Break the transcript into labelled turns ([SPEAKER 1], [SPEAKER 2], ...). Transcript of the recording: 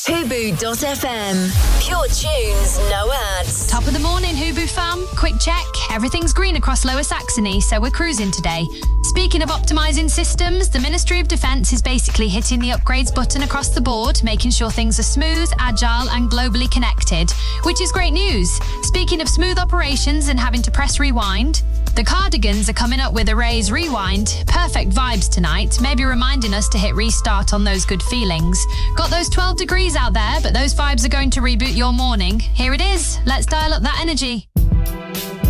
[SPEAKER 1] Hubu.fm. Pure tunes, no ads.
[SPEAKER 2] Top of the morning, Hubu fam. Quick check. Everything's green across Lower Saxony, so we're cruising today. Speaking of optimising systems, the Ministry of Defence is basically hitting the upgrades button across the board, making sure things are smooth, agile and globally connected, which is great news. Speaking of smooth operations and having to press rewind, the Cardigans are coming up with Array's Rewind. Perfect vibes tonight, maybe reminding us to hit restart on those good feelings. Got those 12 degrees out there, but those vibes are going to reboot your morning. Here it is. Let's dial up that energy.